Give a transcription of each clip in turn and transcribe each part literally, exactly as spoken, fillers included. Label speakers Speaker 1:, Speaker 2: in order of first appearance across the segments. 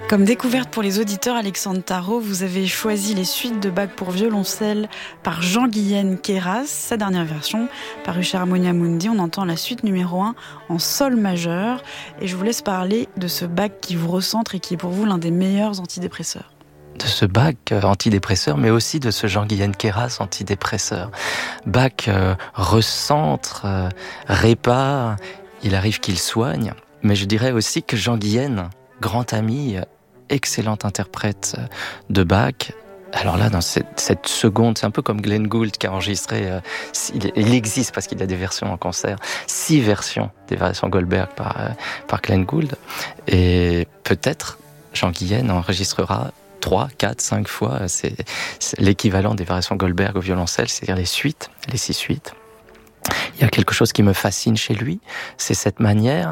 Speaker 1: Comme découverte pour les auditeurs, Alexandre Tarot, vous avez choisi les suites de Bach pour violoncelle par Jean-Guyen Queyras, sa dernière version, parue chez Harmonia Mundi. On entend la suite numéro un en sol majeur. Et je vous laisse parler de ce Bach qui vous recentre et qui est pour vous l'un des meilleurs antidépresseurs.
Speaker 2: De ce Bach euh, antidépresseur, mais aussi de ce Jean-Guyen Queyras antidépresseur. Bach euh, recentre, euh, répare, il arrive qu'il soigne. Mais je dirais aussi que Jean-Guyen, grand ami, excellent interprète de Bach. Alors là, dans cette, cette seconde, c'est un peu comme Glenn Gould qui a enregistré, euh, il, il existe parce qu'il y a des versions en concert, six versions des variations Goldberg par, euh, par Glenn Gould. Et peut-être Jean-Guyen enregistrera trois, quatre, cinq fois, c'est, c'est l'équivalent des variations Goldberg au violoncelle, c'est-à-dire les suites, les six suites. Il y a quelque chose qui me fascine chez lui, c'est cette manière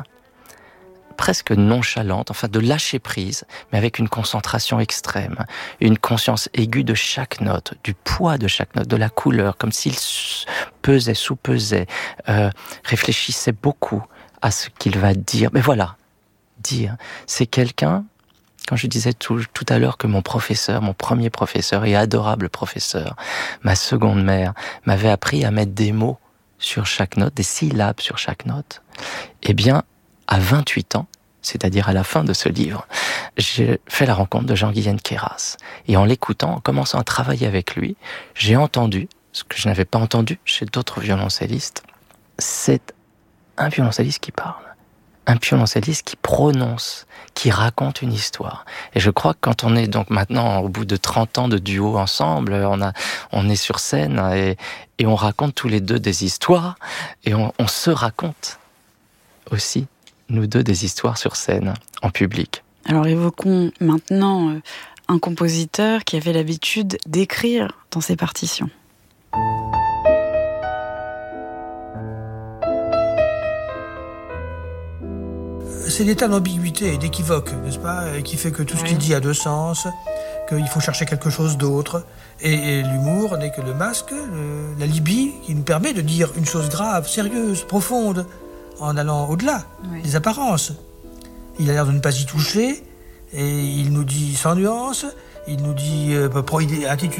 Speaker 2: presque nonchalante, enfin de lâcher prise, mais avec une concentration extrême, une conscience aiguë de chaque note, du poids de chaque note, de la couleur, comme s'il pesait, sous-pesait, euh, réfléchissait beaucoup à ce qu'il va dire. Mais voilà, dire, c'est quelqu'un, quand je disais tout, tout à l'heure que mon professeur, mon premier professeur et adorable professeur, ma seconde mère, m'avait appris à mettre des mots sur chaque note, des syllabes sur chaque note, eh bien, à vingt-huit ans, c'est-à-dire à la fin de ce livre, j'ai fait la rencontre de Jean-Guyen Queyras. Et en l'écoutant, en commençant à travailler avec lui, j'ai entendu, ce que je n'avais pas entendu chez d'autres violoncellistes, c'est un violoncelliste qui parle, un violoncelliste qui prononce, qui raconte une histoire. Et je crois que quand on est donc maintenant, au bout de trente ans de duo ensemble, on, a, on est sur scène et, et on raconte tous les deux des histoires, et on, on se raconte aussi nous deux, des histoires sur scène, en public.
Speaker 1: Alors évoquons maintenant euh, un compositeur qui avait l'habitude d'écrire dans ses partitions.
Speaker 3: C'est l'état d'ambiguïté et d'équivoque, n'est-ce pas, qui fait que tout ce qu'il dit a deux sens, qu'il faut chercher quelque chose d'autre. Et, et l'humour n'est que le masque, le, la libye, qui nous permet de dire une chose grave, sérieuse, profonde, en allant au-delà oui. des apparences. Il a l'air de ne pas y toucher, et il nous dit sans nuance, il nous dit euh, attitude